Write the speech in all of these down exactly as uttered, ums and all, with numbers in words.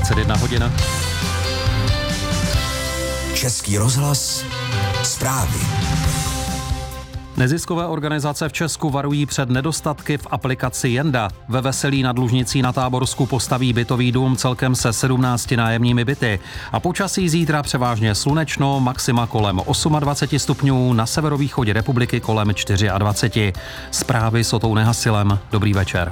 třicet jedna hodin. Český rozhlas, zprávy. Neziskové organizace v Česku varují před nedostatky v aplikaci Jenda. Ve Veselí nad Lužnicí na Táborsku postaví bytový dům celkem se sedmnácti nájemními byty. A počasí zítra převážně slunečno, maxima kolem dvacet osm stupňů, na severovýchodě republiky kolem dvacet čtyři. Zprávy s Otou Nehasilem. Dobrý večer.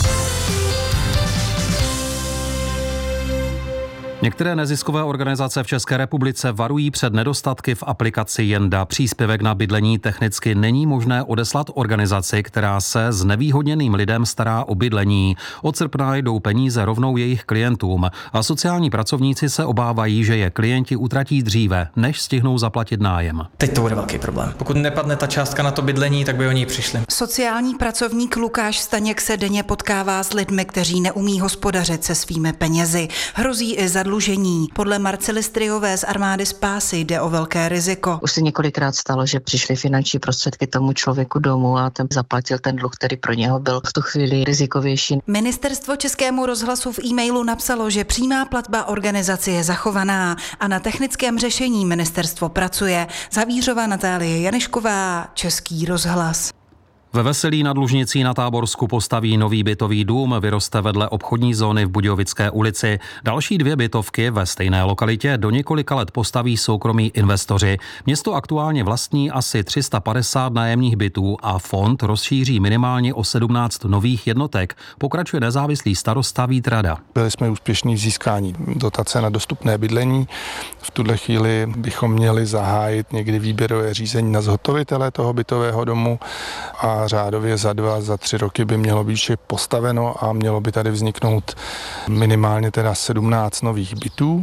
Některé neziskové organizace v České republice varují před nedostatky v aplikaci Jenda. Příspěvek na bydlení technicky není možné odeslat organizaci, která se s znevýhodněným lidem stará o bydlení. Od srpna jdou peníze rovnou jejich klientům a sociální pracovníci se obávají, že je klienti utratí dříve, než stihnou zaplatit nájem. Teď to bude velký problém. Pokud nepadne ta částka na to bydlení, tak by o ní přišli. Sociální pracovník Lukáš Staněk se denně potkává s lidmi, kteří neumí hospodařit se svými penězi. Hrozí i zadlužení. Podle Marcely Stryjové z Armády spásy jde o velké riziko. Už se několikrát stalo, že přišly finanční prostředky tomu člověku domů a ten zaplatil ten dluh, který pro něho byl v tu chvíli rizikovější. Ministerstvo Českému rozhlasu v e-mailu napsalo, že přímá platba organizace je zachovaná a na technickém řešení ministerstvo pracuje. Zavířová Natálie Janešková, Český rozhlas. Ve Veselí nad Lužnicí na Táborsku postaví nový bytový dům, vyroste vedle obchodní zóny v Budějovické ulici. Další dvě bytovky ve stejné lokalitě do několika let postaví soukromí investoři. Město aktuálně vlastní asi tři sta padesát nájemních bytů a fond rozšíří minimálně o sedmnáct nových jednotek, pokračuje nezávislý starosta Vít Rada. Byli jsme úspěšní v získání dotace na dostupné bydlení. V tuhle chvíli bychom měli zahájit někdy výběrové řízení na zhotovitele toho bytového domu a řádově za dva, za tři roky by mělo být vše postaveno a mělo by tady vzniknout minimálně teda sedmnáct nových bytů.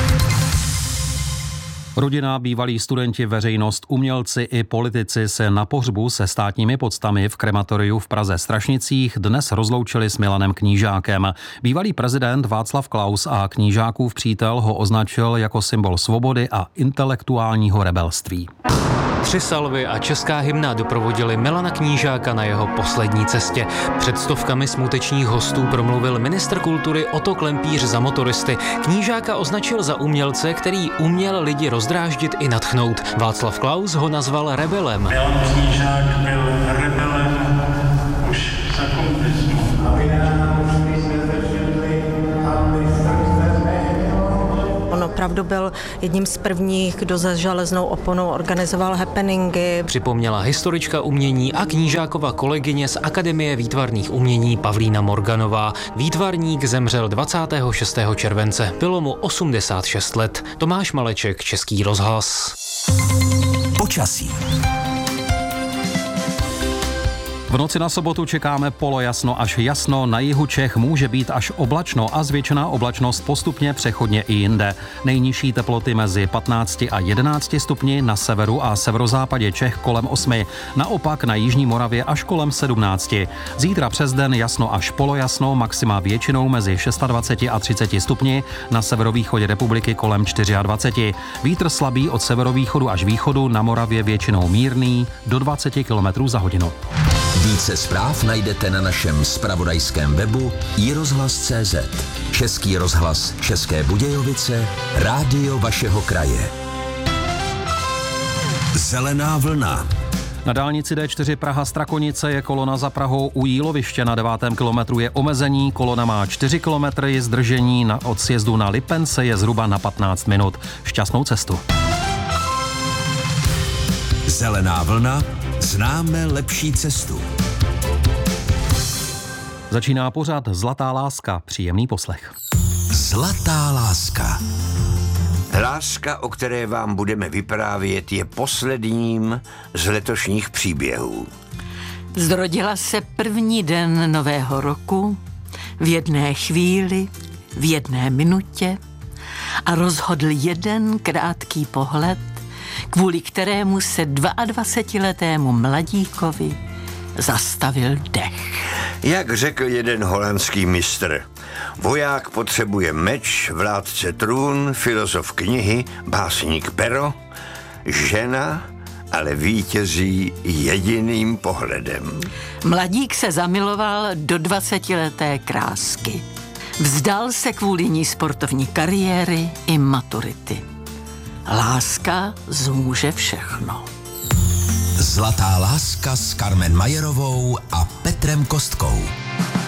Rodina, bývalí studenti, veřejnost, umělci i politici se na pohřbu se státními poctami v krematoriu v Praze Strašnicích dnes rozloučili s Milanem Knížákem. Bývalý prezident Václav Klaus a Knížákův přítel ho označil jako symbol svobody a intelektuálního rebelství. Tři salvy a česká hymna doprovodili Milana Knížáka na jeho poslední cestě. Před stovkami smutečných hostů promluvil ministr kultury Otto Klempíř za motoristy. Knížáka označil za umělce, který uměl lidi rozdráždit i nadchnout. Václav Klaus ho nazval rebelem. Milan Knížák byl rebelem už za komunismu. On opravdu byl jedním z prvních, kdo za železnou oponou organizoval happeningy. Připomněla historička umění a Knížákova kolegyně z Akademie výtvarných umění Pavlína Morganová. Výtvarník zemřel dvacátého šestého července. Bylo mu osmdesát šest let. Tomáš Maleček, Český rozhlas. Počasí. V noci na sobotu čekáme polojasno až jasno, na jihu Čech může být až oblačno a zvětšená oblačnost postupně přechodně i jinde. Nejnižší teploty mezi patnácti a jedenácti stupni, na severu a severozápadě Čech kolem osmi, naopak na jižní Moravě až kolem sedmnácti. Zítra přes den jasno až polojasno, maxima většinou mezi dvaceti šesti a třiceti stupni, na severovýchodě republiky kolem dvaceti čtyři. Vítr slabý od severovýchodu až východu, na Moravě většinou mírný do dvacet kilometrů za hodinu. Více zpráv najdete na našem zpravodajském webu i rozhlas tečka cé zet. Český rozhlas České Budějovice, rádio vašeho kraje. Zelená vlna. Na dálnici D čtyři Praha-Strakonice je kolona za Prahou u Jíloviště, na devátém kilometru je omezení, kolona má čtyři kilometry, zdržení na od sjezdu na Lipence je zhruba na patnáct minut. Šťastnou cestu. Zelená vlna. Známe lepší cestu. Začíná pořad Zlatá láska. Příjemný poslech. Zlatá láska. Láska, o které vám budeme vyprávět, je posledním z letošních příběhů. Zrodila se první den nového roku, v jedné chvíli, v jedné minutě a rozhodl jeden krátký pohled, kvůli kterému se dvaadvacetiletému mladíkovi zastavil dech. Jak řekl jeden holandský mistr, voják potřebuje meč, vládce trůn, filozof knihy, básník pero, žena ale vítězí jediným pohledem. Mladík se zamiloval do dvacetileté krásky. Vzdal se kvůli ní sportovní kariéry i maturity. Láska zmůže všechno. Zlatá láska s Carmen Majerovou a Petrem Kostkou.